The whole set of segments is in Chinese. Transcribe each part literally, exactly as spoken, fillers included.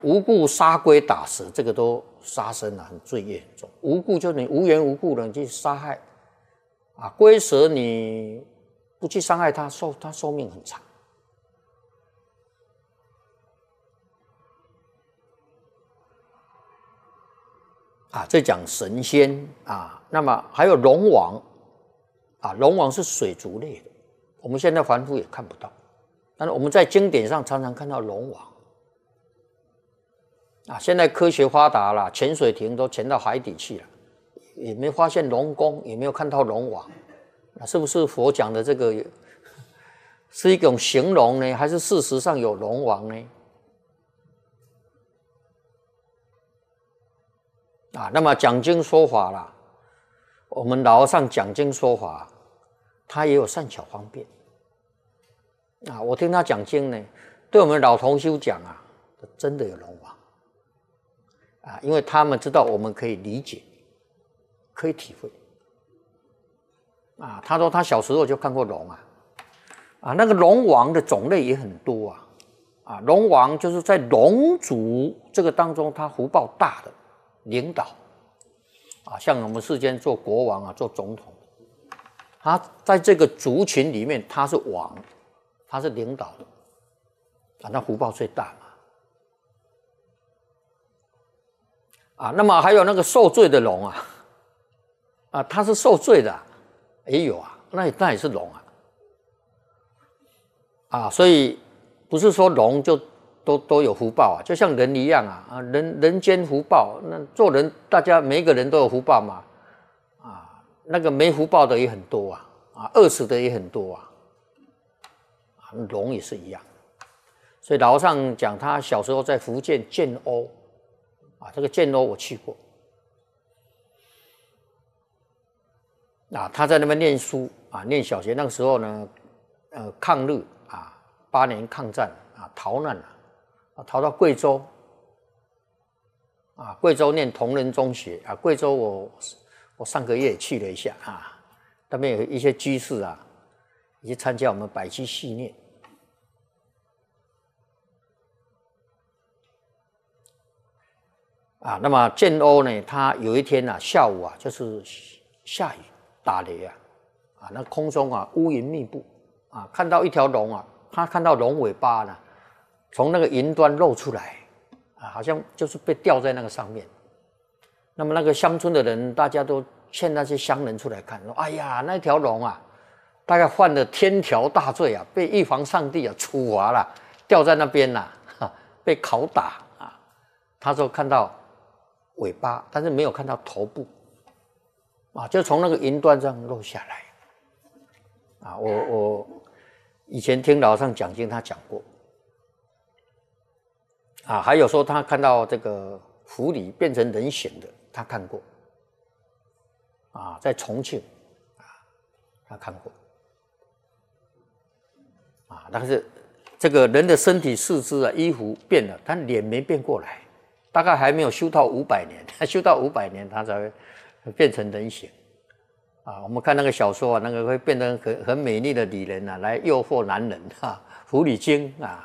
无故杀龟打蛇，这个都杀生啊，很罪业很重。无故就是你无缘无故的你去杀害啊，龟蛇你不去伤害它，寿它寿命很长。啊，这讲神仙啊，那么还有龙王啊，龙王是水族类的，我们现在凡夫也看不到，但是我们在经典上常常看到龙王啊。现在科学发达了，潜水艇都潜到海底去了，也没发现龙宫，也没有看到龙王，那是不是佛讲的这个是一种形容呢，还是事实上有龙王呢？啊，那么讲经说法啦，我们老和尚讲经说法，他也有善巧方便。啊，我听他讲经呢，对我们老同修讲啊，真的有龙王。啊，因为他们知道我们可以理解，可以体会。啊，他说他小时候就看过龙啊，啊，那个龙王的种类也很多啊，啊，龙王就是在龙族这个当中，他福报大的。领导啊，像我们世间做国王啊，做总统，他在这个族群里面，他是王，他是领导的啊，那福报最大嘛。啊，那么还有那个受罪的龙啊，啊，他是受罪的，也有啊，那也那也是龙啊，啊，所以不是说龙就。都都有福报啊，就像人一样啊，啊，人人间福报，那做人大家每一个人都有福报嘛，啊，那个没福报的也很多啊，啊，饿死的也很多啊，啊，龙也是一样，所以老和尚讲他小时候在福建建瓯，啊，这个建瓯我去过，啊，他在那边念书啊，念小学那个时候呢，呃，抗日啊，八年抗战啊，逃难了。逃到贵州啊，贵州念同仁中学啊，贵州我我上个月去了一下啊，那边有一些居士啊，也去参加我们百期系念啊。那么建瓯呢，他有一天啊，下午啊，就是下雨打雷啊，啊，那空中啊乌云密布啊，看到一条龙啊，他看到龙尾巴呢。从那个云端露出来，啊，好像就是被吊在那个上面。那么那个乡村的人，大家都劝那些乡人出来看，说：“哎呀，那条龙啊，大概犯了天条大罪啊，被玉皇上帝啊处罚了，吊在那边呐、啊，被拷打啊。”他说看到尾巴，但是没有看到头部，啊，就从那个云端上落下来。啊，我我以前听老和尚讲经，他讲过。啊，还有说他看到这个狐狸变成人形的，他看过。啊，在重庆，啊，他看过。啊，但是这个人的身体四肢啊，衣服变了，但脸没变过来，大概还没有修到五百年，修到五百年他才会变成人形。啊，我们看那个小说啊，那个会变成很很美丽的女人啊，来诱惑男人啊，狐狸精啊。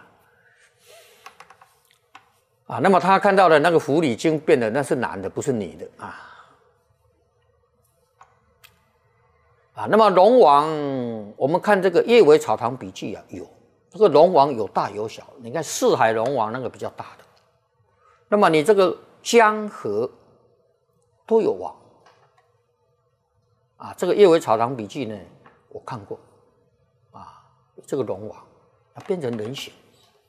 啊，那么他看到的那个狐狸精变的那是男的，不是女的啊。啊，那么龙王，我们看这个《叶尾草堂笔记》啊，有这个龙王有大有小。你看四海龙王那个比较大的，那么你这个江河都有王。啊，这个《叶尾草堂笔记》呢，我看过，啊，这个龙王，它变成人形。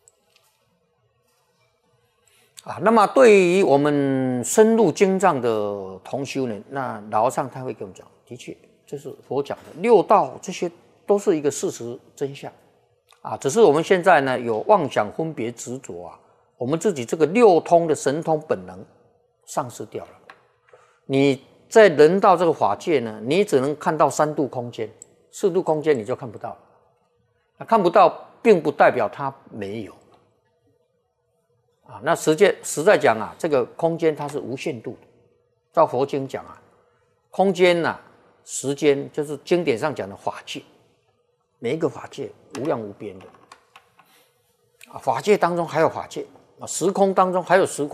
啊，那么对于我们深入经藏的同修呢，那老和尚他会跟我们讲，的确，这是佛讲的六道，这些都是一个事实真相，啊，只是我们现在呢有妄想分别执着啊，我们自己这个六通的神通本能丧失掉了。你在人道这个法界呢，你只能看到三度空间，四度空间你就看不到了，那看不到并不代表它没有。啊，那实际实在讲啊，这个空间它是无限度的。照佛经讲啊，空间呐、啊、时间就是经典上讲的法界，每一个法界无量无边的。啊，法界当中还有法界， 啊，时空当中还有时空。